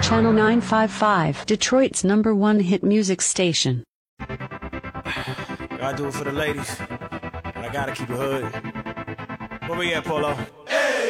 Channel 955, Detroit's #1 hit music station. Gotta do it for the ladies, but I gotta keep it hood. Where we at, Polo?